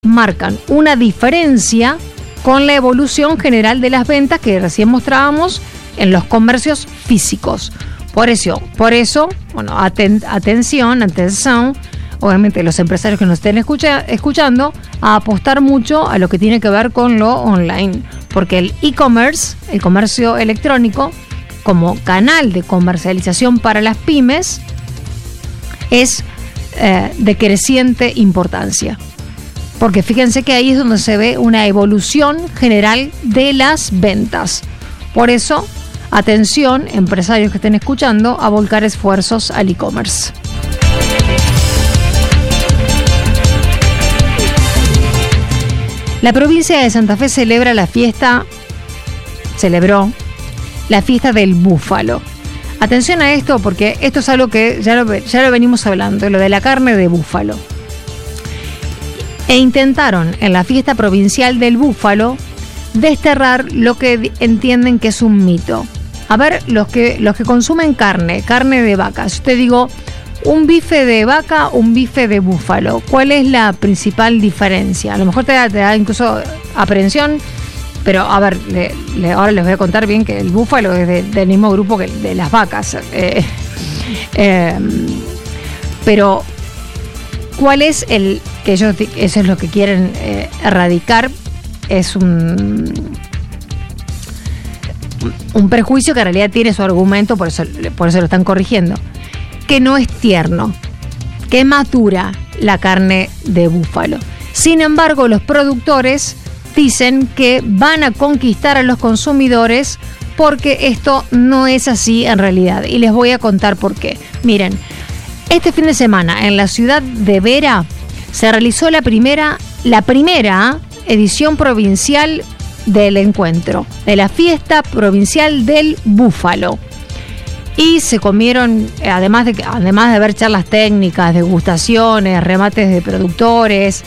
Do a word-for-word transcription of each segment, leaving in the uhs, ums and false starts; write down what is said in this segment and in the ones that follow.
marcan una diferencia con la evolución general de las ventas que recién mostrábamos en los comercios físicos. Por eso, por eso, bueno, aten- atención, atención, obviamente los empresarios que nos estén escucha- escuchando, a apostar mucho a lo que tiene que ver con lo online, porque el e-commerce, el comercio electrónico, como canal de comercialización para las pymes, es eh, de creciente importancia. Porque fíjense que ahí es donde se ve una evolución general de las ventas. Por eso, atención, empresarios que estén escuchando, a volcar esfuerzos al e-commerce. La provincia de Santa Fe celebra la fiesta, celebró la fiesta del búfalo. Atención a esto, porque esto es algo que ya lo, ya lo venimos hablando, lo de la carne de búfalo. E intentaron en la fiesta provincial del búfalo desterrar lo que entienden que es un mito. A ver, los que, los que consumen carne, carne de vaca, si te digo un bife de vaca, un bife de búfalo, ¿cuál es la principal diferencia? A lo mejor te da, te da incluso aprehensión, pero a ver, le, le, ahora les voy a contar bien que el búfalo es de, del mismo grupo que el de las vacas. Eh, eh, pero, ¿cuál es el que ellos, eso es lo que quieren eh, erradicar? Es un, un prejuicio que en realidad tiene su argumento, por eso, por eso lo están corrigiendo. Que no es tierno, que es más dura la carne de búfalo. Sin embargo, los productores dicen que van a conquistar a los consumidores porque esto no es así en realidad. Y les voy a contar por qué. Miren, este fin de semana en la ciudad de Vera se realizó la primera, la primera edición provincial del encuentro, de la fiesta provincial del búfalo. Y se comieron, además de, además de ver charlas técnicas, degustaciones, remates de productores,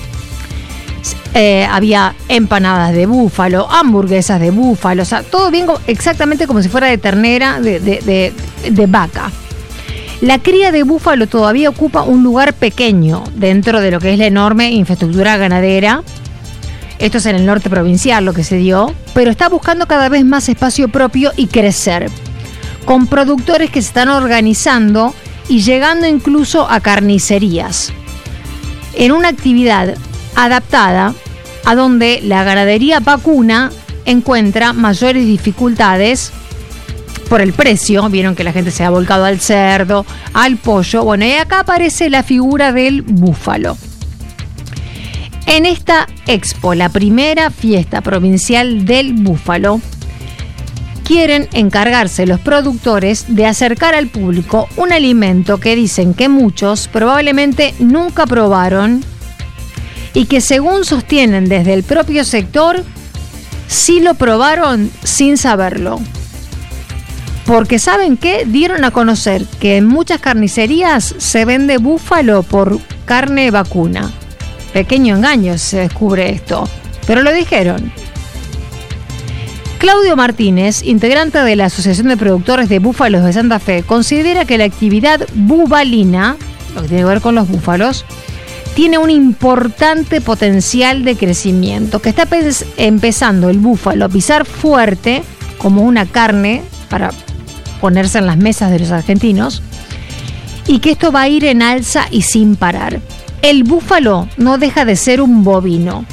eh, había empanadas de búfalo, hamburguesas de búfalo, o sea, todo bien exactamente como si fuera de ternera, de, de, de, de vaca. La cría de búfalo todavía ocupa un lugar pequeño dentro de lo que es la enorme infraestructura ganadera. Esto es en el norte provincial lo que se dio, pero está buscando cada vez más espacio propio y crecer, con productores que se están organizando y llegando incluso a carnicerías, en una actividad adaptada a donde la ganadería vacuna encuentra mayores dificultades por el precio. Vieron que la gente se ha volcado al cerdo, al pollo. Bueno, y acá aparece la figura del búfalo. En esta expo, la primera fiesta provincial del búfalo, quieren encargarse los productores de acercar al público un alimento que dicen que muchos probablemente nunca probaron y que, según sostienen desde el propio sector, sí lo probaron sin saberlo. Porque ¿saben qué? Dieron a conocer que en muchas carnicerías se vende búfalo por carne vacuna. Pequeño engaño se descubre esto, pero lo dijeron. Claudio Martínez, integrante de la Asociación de Productores de Búfalos de Santa Fe, considera que la actividad bubalina, lo que tiene que ver con los búfalos, tiene un importante potencial de crecimiento, que está empezando el búfalo a pisar fuerte como una carne para ponerse en las mesas de los argentinos, y que esto va a ir en alza y sin parar. El búfalo no deja de ser un bovino.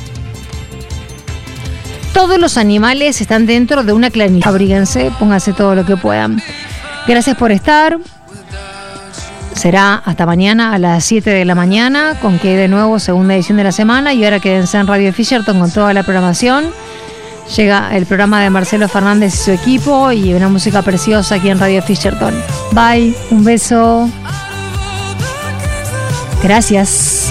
Todos los animales están dentro de una clanilla. Abríguense, pónganse todo lo que puedan. Gracias por estar. Será hasta mañana a las siete de la mañana, con que de nuevo segunda edición de la semana. Y ahora quédense en Radio Fisherton con toda la programación. Llega el programa de Marcelo Fernández y su equipo y una música preciosa aquí en Radio Fisherton. Bye, un beso. Gracias.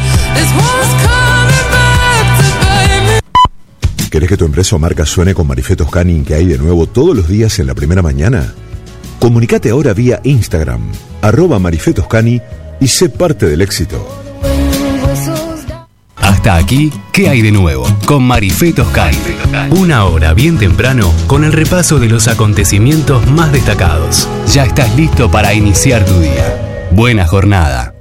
¿Querés que tu empresa o marca suene con Marifé Toscani, que hay de nuevo todos los días en la primera mañana? Comunicate ahora vía Instagram, arroba Marifé Toscani, y sé parte del éxito. Hasta aquí, ¿qué hay de nuevo? Con Marifé Toscani. Una hora bien temprano con el repaso de los acontecimientos más destacados. Ya estás listo para iniciar tu día. Buena jornada.